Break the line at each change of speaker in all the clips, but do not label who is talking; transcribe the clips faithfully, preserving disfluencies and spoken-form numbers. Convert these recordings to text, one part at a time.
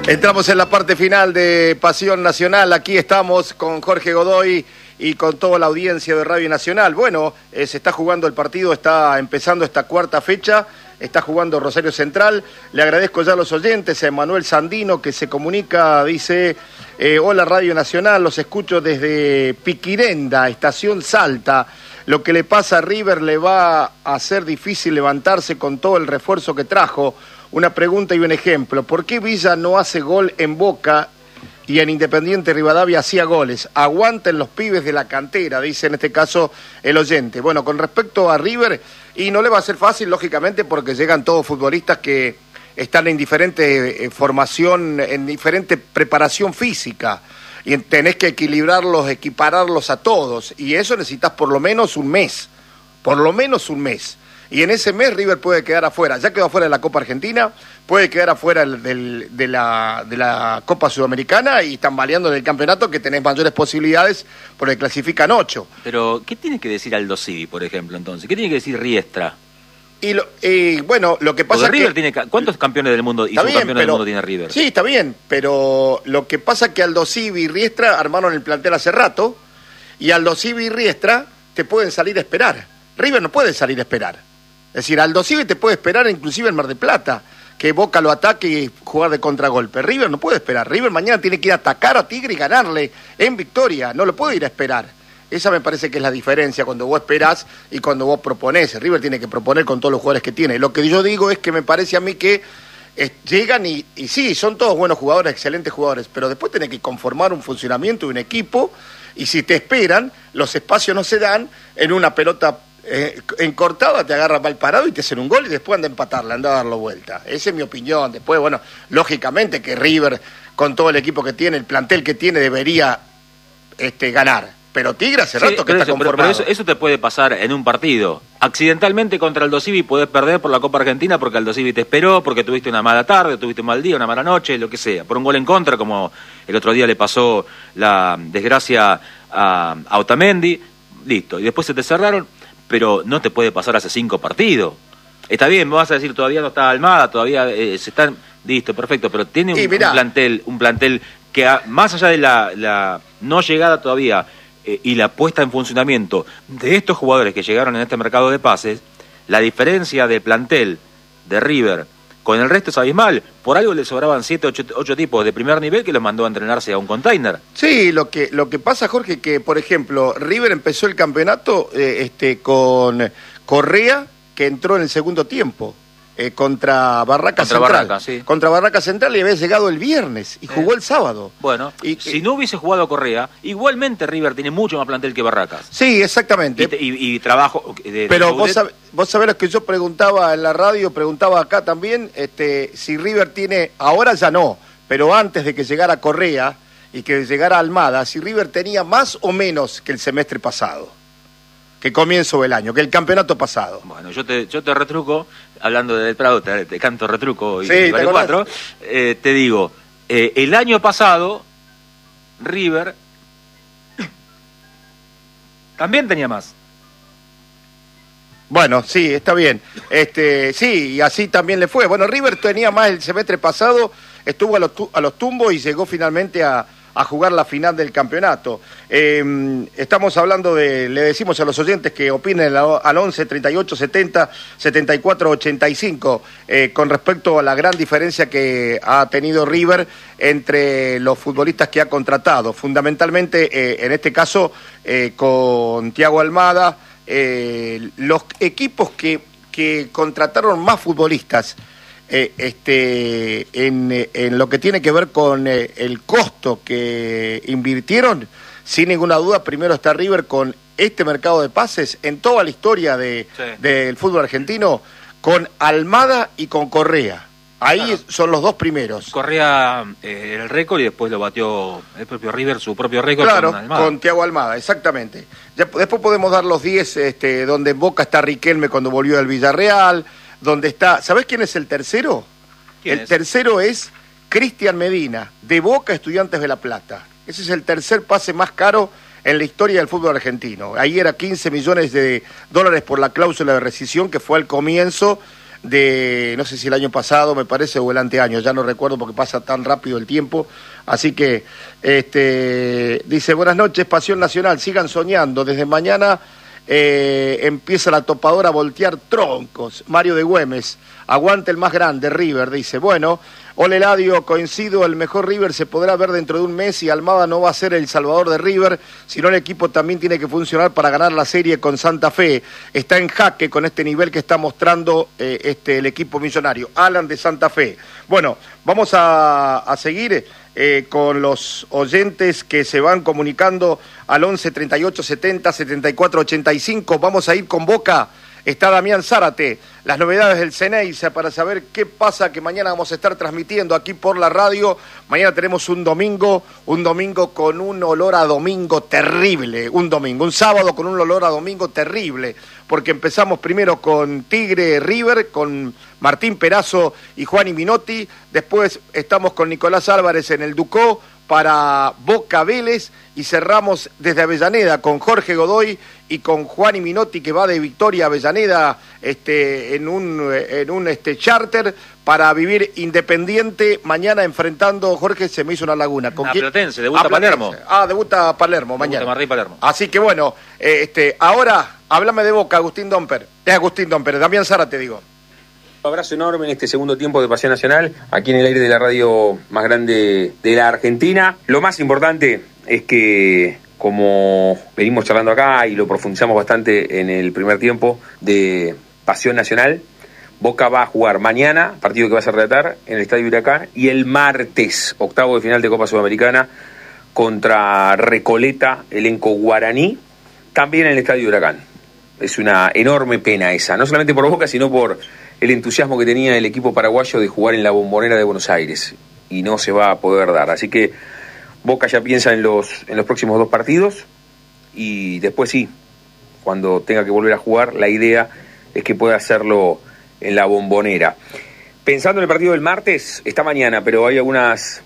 Entramos en la parte final de Pasión Nacional. Aquí estamos con Jorge Godoy y con toda la audiencia de Radio Nacional. Bueno, eh, se está jugando el partido, está empezando esta cuarta fecha, está jugando Rosario Central. Le agradezco ya a los oyentes, a Emanuel Sandino, que se comunica, dice, eh, hola Radio Nacional, los escucho desde Piquirenda, estación Salta. Lo que le pasa a River le va a hacer difícil levantarse con todo el refuerzo que trajo. Una pregunta y un ejemplo. ¿Por qué Villa no hace gol en Boca y en Independiente Rivadavia hacía goles? Aguanten los pibes de la cantera, dice en este caso el oyente. Bueno, con respecto a River, y no le va a ser fácil, lógicamente, porque llegan todos futbolistas que están en diferente eh, formación, en diferente preparación física. Y tenés que equilibrarlos, equipararlos a todos. Y eso necesitas por lo menos un mes. Por lo menos un mes. Y en ese mes River puede quedar afuera. Ya quedó afuera de la Copa Argentina, puede quedar afuera del, de, la, de la Copa Sudamericana y están baleando en el campeonato, que tenés mayores posibilidades porque clasifican ocho.
Pero, ¿qué tiene que decir Aldo Civi, por ejemplo, entonces? ¿Qué tiene que decir Riestra?
Y, lo, y bueno, lo que pasa
porque River
que...
tiene, ¿cuántos campeones del mundo y subcampeones del mundo tiene River?
Sí, está bien, pero lo que pasa es que Aldo Civi y Riestra armaron el plantel hace rato, y Aldo Civi y Riestra te pueden salir a esperar. River no puede salir a esperar. Es decir, Aldo Civi te puede esperar inclusive en Mar del Plata, que Boca lo ataque y jugar de contragolpe. River no puede esperar. River mañana tiene que ir a atacar a Tigre y ganarle en victoria. No lo puede ir a esperar. Esa me parece que es la diferencia cuando vos esperás y cuando vos proponés. River tiene que proponer con todos los jugadores que tiene. Lo que yo digo es que me parece a mí que eh, llegan y, y sí, son todos buenos jugadores, excelentes jugadores, pero después tenés que conformar un funcionamiento de un equipo, y si te esperan, los espacios no se dan en una pelota Eh, en cortada, te agarra mal parado y te hacen un gol y después anda a empatarla, anda a darlo vuelta. Esa es mi opinión. Después, bueno, lógicamente que River, con todo el equipo que tiene, el plantel que tiene, debería este, ganar. Pero Tigre hace rato sí, que está
eso,
conformado.
Pero, pero eso, eso te puede pasar en un partido. Accidentalmente contra Aldo Civi podés perder por la Copa Argentina porque Aldo Civi te esperó, porque tuviste una mala tarde, tuviste un mal día, una mala noche, lo que sea. Por un gol en contra, como el otro día le pasó la desgracia a, a Otamendi. Listo. Y después se te cerraron. Pero no te puede pasar hace cinco partidos. Está bien, me vas a decir, todavía no está Almada, todavía eh, se están... Listo, perfecto, pero tiene un, un plantel un plantel que ha, más allá de la, la no llegada todavía eh, y la puesta en funcionamiento de estos jugadores que llegaron en este mercado de pases, la diferencia del plantel de River con el resto es abismal. Por algo le sobraban siete, ocho, ocho tipos de primer nivel que los mandó a entrenarse a un container.
Sí, lo que lo que pasa, Jorge, que por ejemplo River empezó el campeonato eh, este con Correa, que entró en el segundo tiempo eh, contra Barraca
contra
Central.
Barraca, sí.
Contra Barraca Central, y había llegado el viernes y jugó eh. el sábado.
Bueno,
y,
si no hubiese jugado Correa, igualmente River tiene mucho más plantel que Barracas.
Sí, exactamente.
Y, y, y trabajo... De,
Pero
de
vos, sab, vos sabés lo que yo preguntaba en la radio, preguntaba acá también, este, si River tiene, ahora ya no, pero antes de que llegara Correa y que llegara Almada, si River tenía más o menos que el semestre pasado, que comienzo del año, que el campeonato pasado.
Bueno, yo te yo te retruco, hablando del Prado, te, te canto retruco y
sí,
vale cuatro, eh, te digo, eh, el año pasado River también tenía más.
Bueno, sí, está bien. Este, sí, y así también le fue. Bueno, River tenía más el semestre pasado, estuvo a los, a los tumbos y llegó finalmente a, a jugar la final del campeonato. Eh, estamos hablando de, le decimos a los oyentes que opinen al once, treinta y ocho, setenta, setenta y cuatro, ochenta y cinco, eh, con respecto a la gran diferencia que ha tenido River entre los futbolistas que ha contratado. Fundamentalmente, eh, en este caso, eh, con Thiago Almada, Eh, los equipos que, que contrataron más futbolistas eh, este, en, en lo que tiene que ver con eh, el costo que invirtieron, sin ninguna duda, primero está River con este mercado de pases en toda la historia de, sí. del fútbol argentino, con Almada y con Correa. Ahí claro. son los dos primeros.
Correa eh, el récord y después lo batió el propio River, su propio récord.
Claro,
con Almada.
Con Thiago Almada, exactamente. Ya, después podemos dar los diez, este, donde en Boca está Riquelme cuando volvió del Villarreal, donde está... ¿Sabés quién es el tercero?
¿Quién
el
es?
tercero es Cristian Medina, de Boca, Estudiantes de La Plata. Ese es el tercer pase más caro en la historia del fútbol argentino. Ahí era quince millones de dólares por la cláusula de rescisión, que fue al comienzo de, no sé si el año pasado, me parece, o el anteaño, ya no recuerdo porque pasa tan rápido el tiempo. Así que, este, dice, buenas noches, Pasión Nacional, sigan soñando, desde mañana eh, empieza la topadora a voltear troncos. Mario de Güemes, aguante el más grande, River, dice, bueno, ole Eladio, coincido, el mejor River se podrá ver dentro de un mes y Almada no va a ser el salvador de River, sino el equipo también tiene que funcionar para ganar la serie con Santa Fe. Está en jaque con este nivel que está mostrando eh, este el equipo millonario. Alan de Santa Fe. Bueno, vamos a, a seguir eh, con los oyentes que se van comunicando al once treinta y ocho setenta setenta y cuatro ochenta y cinco. Vamos a ir con Boca. Está Damián Zárate, las novedades del Ceneice para saber qué pasa, que mañana vamos a estar transmitiendo aquí por la radio. Mañana tenemos un domingo, un domingo con un olor a domingo terrible, un domingo, un sábado con un olor a domingo terrible, porque empezamos primero con Tigre River, con Martín Perazo y Juan Minotti, después estamos con Nicolás Álvarez en el Ducó para Boca Vélez y cerramos desde Avellaneda con Jorge Godoy y con Juan Minotti, que va de Victoria a Avellaneda este, en un, en un este, charter para vivir Independiente mañana enfrentando, Jorge, se me hizo una laguna. ¿Con
a
quién?
Platense, debuta
a Platense.
Palermo.
Ah, debuta Palermo mañana.
Debuta Martín Palermo.
Así que bueno, eh, este, ahora háblame de Boca, Agustín Domper. Es Agustín Domper, Damián Zárate, digo.
Un abrazo enorme en este segundo tiempo de Pasión Nacional, aquí en el aire de la radio más grande de la Argentina. Lo más importante es que, como venimos charlando acá y lo profundizamos bastante en el primer tiempo de Pasión Nacional, Boca va a jugar mañana, partido que va a relatar en el Estadio Huracán, y el martes, octavo de final de Copa Sudamericana, contra Recoleta, elenco guaraní, también en el Estadio Huracán. Es una enorme pena esa, no solamente por Boca, sino por el entusiasmo que tenía el equipo paraguayo de jugar en la Bombonera de Buenos Aires, y no se va a poder dar. Así que Boca ya piensa en los, en los próximos dos partidos, y después sí, cuando tenga que volver a jugar, la idea es que pueda hacerlo en la Bombonera. Pensando en el partido del martes, está mañana, pero hay algunas,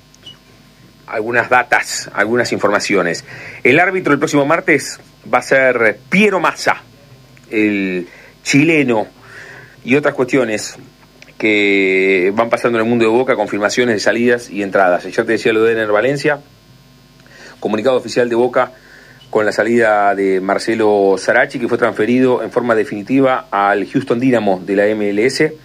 algunas datas, algunas informaciones. El árbitro el próximo martes va a ser Piero Massa, el chileno, y otras cuestiones que van pasando en el mundo de Boca, confirmaciones de salidas y entradas. Ya te decía lo de Ener Valencia, comunicado oficial de Boca con la salida de Marcelo Sarachi, que fue transferido en forma definitiva al Houston Dynamo de la M L S,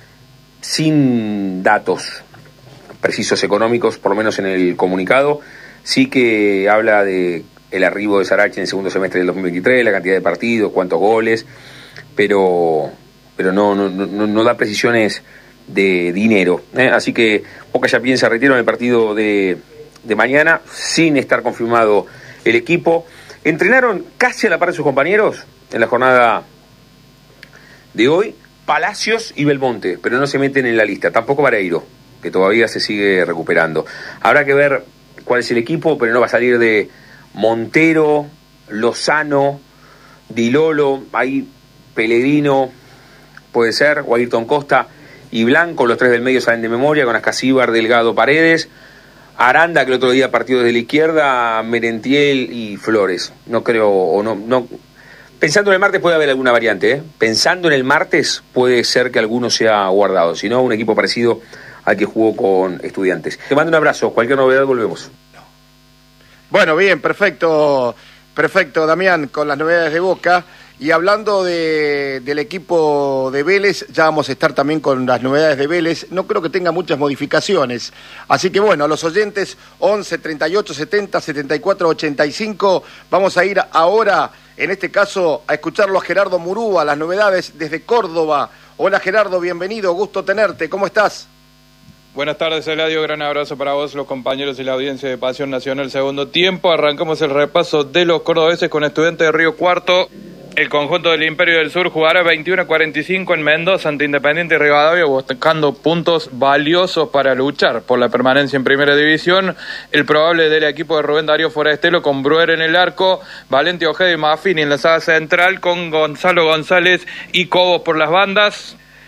sin datos precisos económicos, por lo menos en el comunicado. Sí que habla de el arribo de Sarachi en el segundo semestre del dos mil veintitrés, la cantidad de partidos, cuántos goles, pero... pero no, no, no, no da precisiones de dinero, ¿eh? Así que Boca ya piensa retiro en el partido de, de mañana, sin estar confirmado el equipo. Entrenaron casi a la par de sus compañeros en la jornada de hoy, Palacios y Belmonte, pero no se meten en la lista, tampoco Vareiro, que todavía se sigue recuperando. Habrá que ver cuál es el equipo, pero no va a salir de Montero, Lozano, Di Lolo, ahí Pellegrino, puede ser, o Ayrton Costa y Blanco, los tres del medio salen de memoria, con Ascasíbar, Delgado, Paredes, Aranda, que el otro día partió desde la izquierda, Merentiel y Flores. No creo, o no, no. Pensando en el martes puede haber alguna variante, ¿eh? Pensando en el martes puede ser que alguno sea guardado, si no, un equipo parecido al que jugó con Estudiantes. Te mando un abrazo, cualquier novedad volvemos.
Bueno, bien, perfecto, perfecto, Damián, con las novedades de Boca. Y hablando de, del equipo de Vélez, ya vamos a estar también con las novedades de Vélez. No creo que tenga muchas modificaciones. Así que bueno, a los oyentes, once treinta y ocho setenta setenta y cuatro ochenta y cinco, vamos a ir ahora, en este caso, a escucharlo a Gerardo Murúa, las novedades desde Córdoba. Hola Gerardo, bienvenido, gusto tenerte, ¿cómo estás?
Buenas tardes, Eladio, gran abrazo para vos, los compañeros y la audiencia de Pasión Nacional. Segundo tiempo, arrancamos el repaso de los cordobeses con Estudiantes de Río Cuarto. El conjunto del Imperio del Sur jugará veintiuno a cuarenta y cinco en Mendoza ante Independiente y Rivadavia, buscando puntos valiosos para luchar por la permanencia en Primera División. El probable del equipo de Rubén Darío Forestelo con Bruer en el arco, Valente Ojeda y Maffini en la saga central, con Gonzalo González y Cobos por las bandas.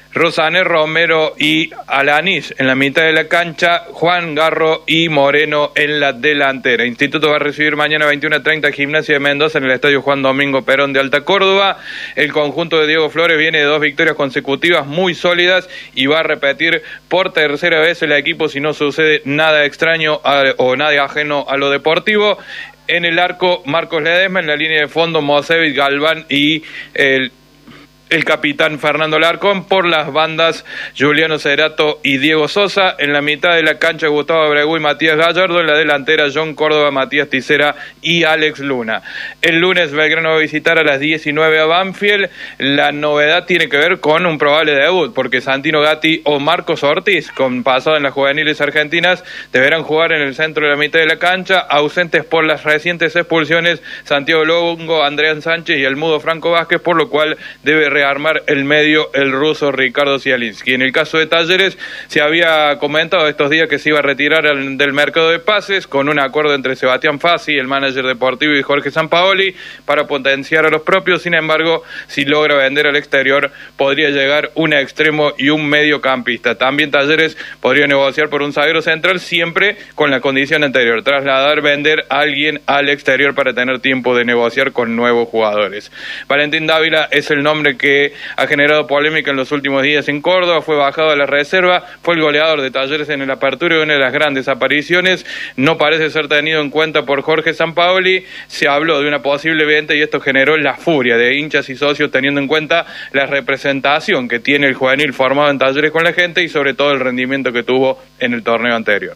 Rosané, Romero y Alanís en la mitad de la cancha, Juan Garro y Moreno en la delantera. Instituto va a recibir mañana veintiuna treinta Gimnasia de Mendoza en el estadio Juan Domingo Perón de Alta Córdoba. El conjunto de Diego Flores viene de dos victorias consecutivas muy sólidas y va a repetir por tercera vez el equipo si no sucede nada extraño a, o nada ajeno a lo deportivo. En el arco, Marcos Ledesma, en la línea de fondo, Mosevic, Galván y el el capitán Fernando Larcón, por las bandas Juliano Cerato y Diego Sosa, en la mitad de la cancha Gustavo Abregu y Matías Gallardo, en la delantera John Córdoba, Matías Ticera y Alex Luna. El lunes Belgrano va a visitar a las diecinueve a Banfield. La novedad tiene que ver con un probable debut, porque Santino Gatti o Marcos Ortiz, con pasado en las juveniles argentinas, deberán jugar en el centro de la mitad de la cancha, ausentes por las recientes expulsiones Santiago Longo, Andrés Sánchez y el mudo Franco Vázquez, por lo cual debe armar el medio el ruso Ricardo Zielinski. En el caso de Talleres, se había comentado estos días que se iba a retirar al, del mercado de pases con un acuerdo entre Sebastián Fassi, el manager deportivo, y Jorge Sampaoli para potenciar a los propios. Sin embargo, si logra vender al exterior, podría llegar un extremo y un mediocampista. También Talleres podría negociar por un zaguero central, siempre con la condición anterior: trasladar, vender a alguien al exterior para tener tiempo de negociar con nuevos jugadores. Valentín Dávila es el nombre que que ha generado polémica en los últimos días en Córdoba. Fue bajado a la reserva, fue el goleador de Talleres en el apertura y una de las grandes apariciones. No parece ser tenido en cuenta por Jorge Sampaoli. Se habló de una posible venta y esto generó la furia de hinchas y socios, teniendo en cuenta la representación que tiene el juvenil formado en Talleres con la gente y sobre todo el rendimiento que tuvo en el torneo anterior.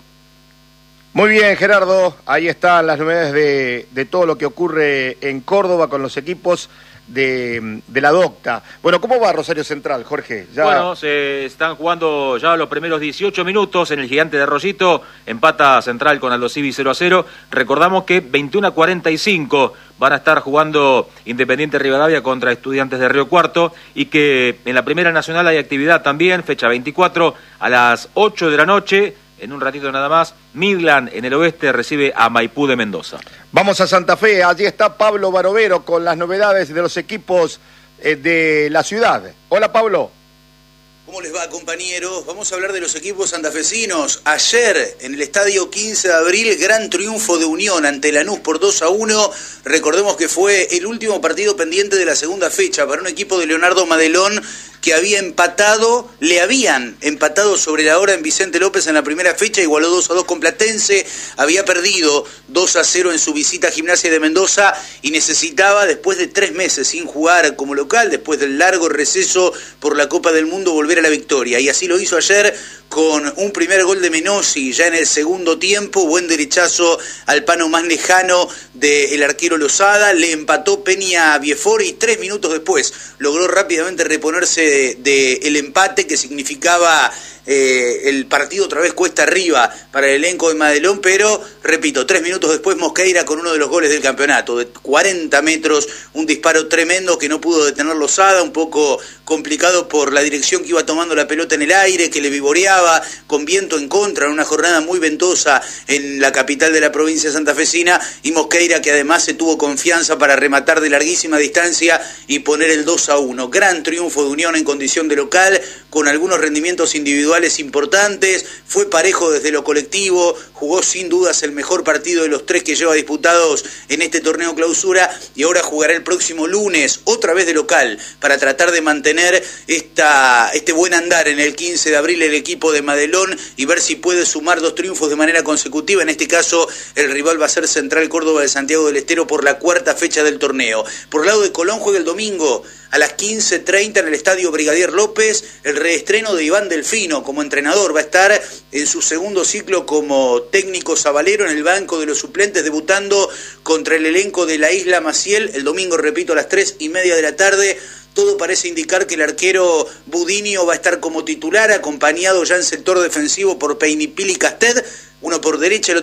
Muy bien, Gerardo, ahí están las novedades de, de todo lo que ocurre en Córdoba con los equipos de, de la Docta. Bueno, ¿cómo va Rosario Central, Jorge? Ya...
Bueno, se están jugando ya los primeros dieciocho minutos en el Gigante de Arroyito, empata Central con Aldosivi cero a cero. Recordamos que veintiuno a cuarenta y cinco van a estar jugando Independiente Rivadavia contra Estudiantes de Río Cuarto, y que en la Primera Nacional hay actividad también, fecha veinticuatro a las ocho de la noche. En un ratito nada más, Midland en el oeste recibe a Maipú de Mendoza.
Vamos a Santa Fe, allí está Pablo Barovero con las novedades de los equipos eh, de la ciudad. Hola, Pablo.
¿Cómo les va, compañeros? Vamos a hablar de los equipos santafesinos. Ayer, en el estadio quince de abril, gran triunfo de Unión ante Lanús por dos a uno. Recordemos que fue el último partido pendiente de la segunda fecha para un equipo de Leonardo Madelón que había empatado, le habían empatado sobre la hora en Vicente López en la primera fecha, igualó dos a dos con Platense, había perdido dos a cero en su visita a Gimnasia de Mendoza y necesitaba, después de tres meses sin jugar como local, después del largo receso por la Copa del Mundo, volver a la victoria. Y así lo hizo ayer con un primer gol de Menossi ya en el segundo tiempo, buen derechazo al pano más lejano del arquero Lozada, le empató Peña Biefor y tres minutos después logró rápidamente reponerse del de, de empate que significaba eh, el partido otra vez cuesta arriba para el elenco de Madelón, pero repito, tres minutos después Mosqueira con uno de los goles del campeonato, de cuarenta metros, un disparo tremendo que no pudo detener Lozada, un poco complicado por la dirección que iba tomando la pelota en el aire, que le vivoreaba, con viento en contra, en una jornada muy ventosa en la capital de la provincia santafesina, y Mosqueira que además se tuvo confianza para rematar de larguísima distancia y poner el dos a uno. Gran triunfo de Unión en condición de local, con algunos rendimientos individuales importantes, fue parejo desde lo colectivo, jugó sin dudas el mejor partido de los tres que lleva disputados en este torneo clausura, y ahora jugará el próximo lunes, otra vez de local, para tratar de mantener esta, este buen andar en el quince de abril el equipo de Madelón y ver si puede sumar dos triunfos de manera consecutiva. En este caso el rival va a ser Central Córdoba de Santiago del Estero por la cuarta fecha del torneo. Por el lado de Colón juega el domingo a las quince treinta en el estadio Brigadier López el reestreno de Iván Delfino como entrenador. Va a estar en su segundo ciclo como técnico sabalero en el banco de los suplentes, debutando contra el elenco de la Isla Maciel el domingo, repito, a las tres y media de la tarde. Todo parece indicar que el arquero Budinio va a estar como titular, acompañado ya en sector defensivo por Peinipili y Casted, uno por derecha, el otro